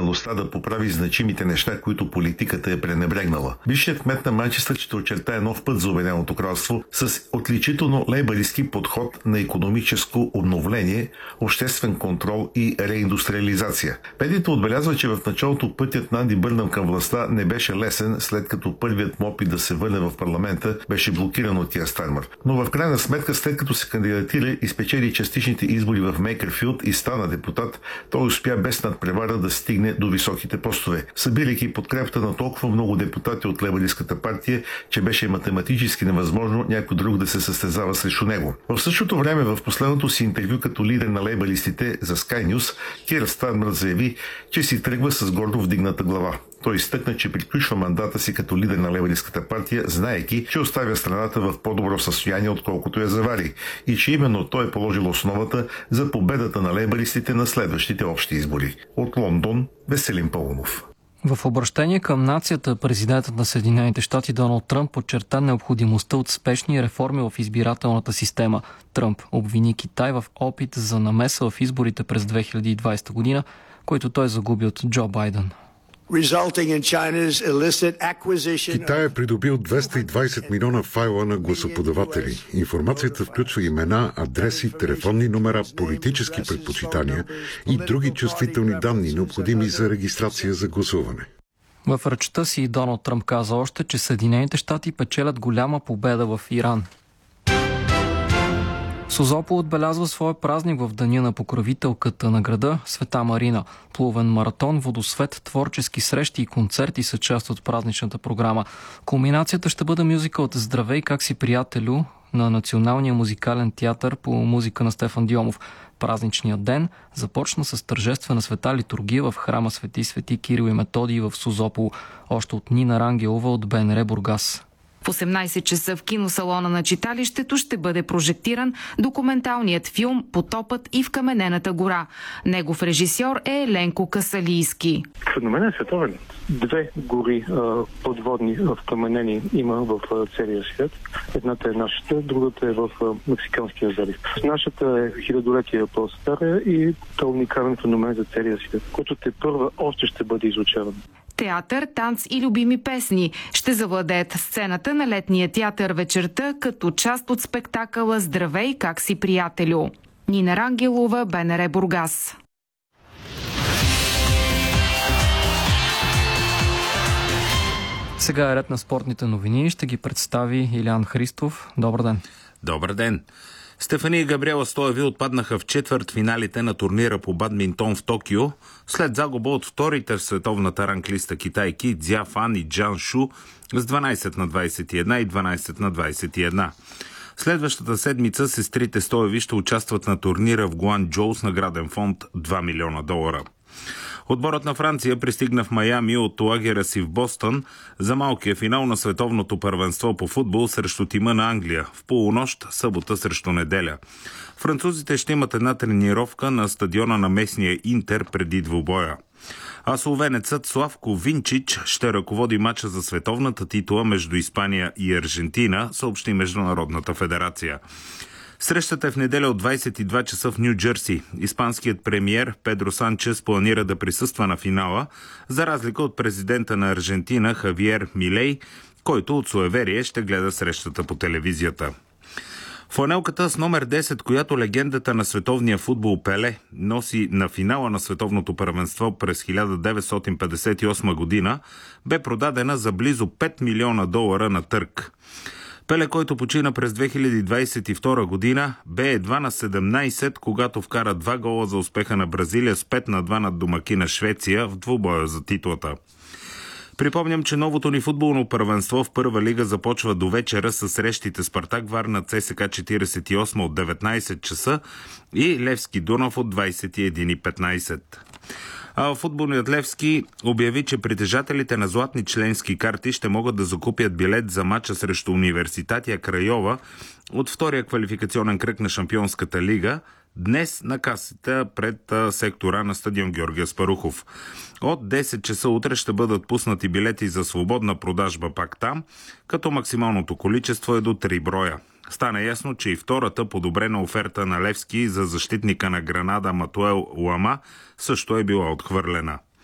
готовността да поправи значимите неща, които политиката е пренебрегнала. Бившият кмет на Манчестър ще очертае нов път за Обединеното кралство с отличително лейбъристски подход на икономическо обновление, обществен контрол и реиндустриализация. Педито отбелязва, че в началото пътят на Анди Бърнъм към властта не беше лесен, след като първият му опит да се върне в парламента беше блокиран от Кир Стармър. Но в крайна сметка, след като се кандидатира и спечели частичните избори в Мейкърфилд и стана депутат, той успя без надпревара да стигне до високите постове, събирайки подкрепата на толкова много депутати от лейбъристската партия, че беше математически невъзможно някой друг да се състезава срещу него. В същото време, в последното си интервю като лидер на лейбъристите за Sky News, Кир Стармър заяви, че си тръгва с гордо вдигната глава. Той изтъкна, че приключва мандата си като лидер на лейбъристската партия, знаейки, че оставя страната в по-добро състояние, отколкото я завари, и че именно той е положил основата за победата на лейбъристите на следващите общи избори. От Лондон, Веселин Паунов. В обращение към нацията, президентът на Съединените щати Доналд Тръмп подчерта необходимостта от спешни реформи в избирателната система. Тръмп обвини Китай в опит за намеса в изборите през 2020 година, който той загуби от Джо Байден. Китай е придобил 220 милиона файла на гласоподаватели. Информацията включва имена, адреси, телефонни номера, политически предпочитания и други чувствителни данни, необходими за регистрация за гласуване. В речта си Доналд Тръмп каза още, че Съединените щати печелят голяма победа в Иран. Созопол отбелязва своя празник в деня на покровителката на града Света Марина. Плувен маратон, водосвет, творчески срещи и концерти са част от празничната програма. Кулминацията ще бъде мюзикълът "Здравей, как си, приятелю" на Националния музикален театър по музика на Стефан Дионов. Празничният ден започна с тържествена света литургия в храма Свети Кирил и Методий в Созопол, още от Нина Рангелова от БНР Бургас. В 18 часа в киносалона на читалището ще бъде прожектиран документалният филм "Потопът и вкаменената гора". Негов режисьор е Еленко Касалийски. Феноменът е световен. 2 гори подводни вкаменени има в целия свят. Едната е нашата, другата е в Мексиканския залив. Нашата е хилядолетия по-стара и то е уникален феномен за целия свят, който тепърва още ще бъде изучаван. Театър, танц и любими песни ще завладеят сцената на летния театър вечерта като част от спектакъла "Здравей, как си, приятелю". Нина Рангелова, БНР Бургас. Сега е ред на спортните новини. Ще ги представи Илян Христов. Добър ден. Добър ден. Стефани и Габриела Стоеви отпаднаха в четвъртфиналите на турнира по бадминтон в Токио след загуба от вторите в световната ранглиста китайки Цзя Фан и Джан Шу с 12-21 и 12-21. Следващата седмица сестрите Стоеви ще участват на турнира в Гуанчжоу с награден фонд $2 милиона. Отборът на Франция пристигна в Майами от лагера си в Бостън за малкия финал на световното първенство по футбол срещу тима на Англия в полунощ, събота срещу неделя. Французите ще имат една тренировка на стадиона на местния Интер преди двубоя. А словенецът Славко Винчич ще ръководи мача за световната титла между Испания и Аржентина, съобщи Международната федерация. Срещата е в неделя от 22 часа в Ню Джерси. Испанският премиер Педро Санчес планира да присъства на финала, за разлика от президента на Аржентина Хавиер Милей, който от суеверие ще гледа срещата по телевизията. Фланелката с номер 10, която легендата на световния футбол Пеле носи на финала на световното първенство през 1958 година, бе продадена за близо $5 милиона на търг. Пеле, който почина през 2022 година, бе едва на 17, когато вкара 2 гола за успеха на Бразилия с 5-2 над домакина Швеция в двубоя за титлата. Припомням, че новото ни футболно първенство в първа лига започва до вечера с срещите Спартак Варна ЦСКА 48 от 19 часа и Левски Дунав от 21:15. А футболният Левски обяви, че притежателите на златни членски карти ще могат да закупят билет за мача срещу Университатия Крайова от втория квалификационен кръг на Шампионската лига днес на касата пред сектора на стадион Георги Аспарухов. От 10 часа утре ще бъдат пуснати билети за свободна продажба пак там, като максималното количество е до 3 броя. Стана ясно, че и втората подобрена оферта на Левски за защитника на Гранада Матуел Лама също е била отхвърлена.